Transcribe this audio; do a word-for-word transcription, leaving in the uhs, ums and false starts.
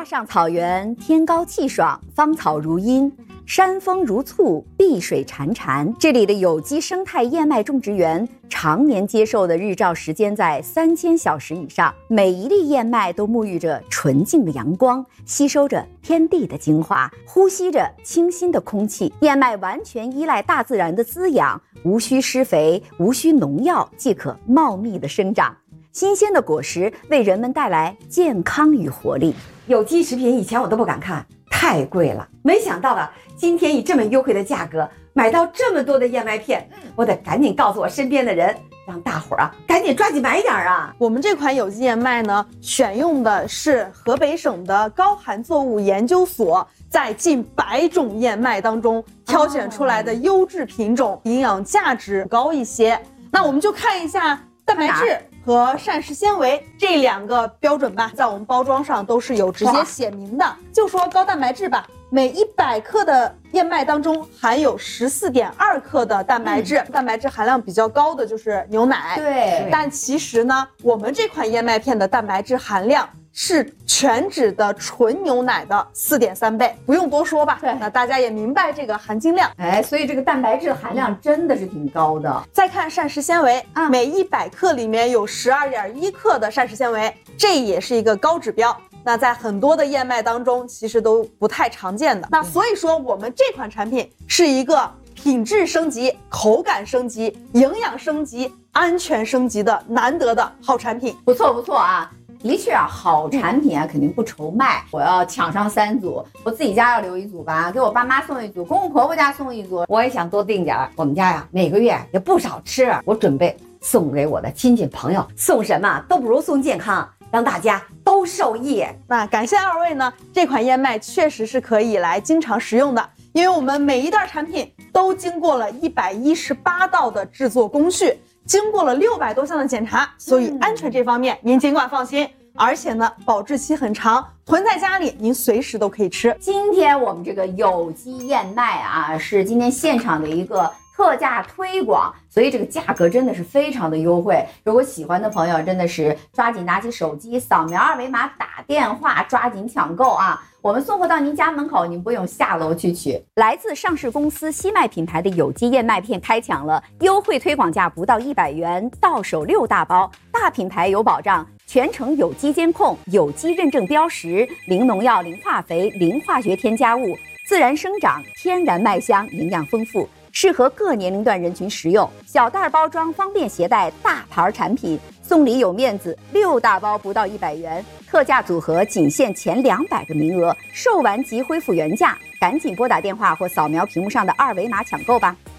上草原，天高气爽，芳草如茵，山风如簇，碧水潺潺。这里的有机生态燕麦种植园常年接受的日照时间在三千小时以上，每一粒燕麦都沐浴着纯净的阳光，吸收着天地的精华，呼吸着清新的空气。燕麦完全依赖大自然的滋养，无需施肥，无需农药，即可茂密的生长。新鲜的果实为人们带来健康与活力。 有机食品以前我都不敢看，太贵了，没想到啊，今天以这么优惠的价格买到这么多的燕麦片，我得赶紧告诉我身边的人，让大伙儿啊赶紧抓紧买点啊。 我们这款有机燕麦呢，选用的是河北省的高含作物研究所在近百种燕麦当中挑选出来的优质品种，营养价值高一些。那我们就看一下蛋白质和膳食纤维这两个标准吧，在我们包装上都是有直接写明的。就说高蛋白质吧，每一百克的燕麦当中含有 十四点二 克的蛋白质、嗯、蛋白质含量比较高的就是牛奶。 对， 但其实呢，我们这款燕麦片的蛋白质含量是全脂的纯牛奶的 四点三 倍，不用多说吧？对，那大家也明白这个含金量。 哎，所以这个蛋白质含量真的是挺高的。 再看膳食纤维，啊、每一百克里面有 十二点一 克的膳食纤维，这也是一个高指标。那在很多的燕麦当中，其实都不太常见的。那所以说，我们这款产品是一个品质升级、口感升级、营养升级、安全升级的难得的好产品。 不错不错啊。的确啊，好产品啊，肯定不愁卖。我要抢上三组，我自己家要留一组吧，给我爸妈送一组，公公婆婆家送一组。我也想多订点儿，我们家呀每个月也不少吃，我准备送给我的亲戚朋友。送什么都不如送健康，让大家都受益。 那感谢二位呢，这款燕麦确实是可以来经常食用的，因为我们每一袋产品都经过了一百一十八道的制作工序。经过了六百多项的检查，所以安全这方面您尽管放心。而且呢，保质期很长，囤在家里您随时都可以吃。 今天我们这个有机燕麦啊，是今天现场的一个特价推广，所以这个价格真的是非常的优惠。如果喜欢的朋友，真的是抓紧拿起手机，扫描二维码，打电话，抓紧抢购啊！我们送货到您家门口，您不用下楼去取。来自上市公司西麦品牌的有机燕麦片开抢了，优惠推广价不到一百元，到手六大包，大品牌有保障，全程有机监控，有机认证标识，零农药、零化肥、零化学添加物，自然生长，天然麦香，营养丰富，适合各年龄段人群食用。小袋包装方便携带，大牌产品送礼有面子，六大包不到一百元，特价组合仅限前两百个名额，售完即恢复原价，赶紧拨打电话或扫描屏幕上的二维码抢购吧。